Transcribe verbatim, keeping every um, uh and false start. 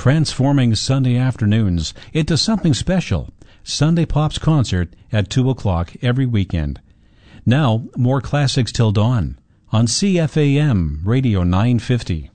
transforming Sunday afternoons into something special. Sunday Pop's concert at two o'clock every weekend. Now, more classics till dawn on C F A M Radio nine fifty.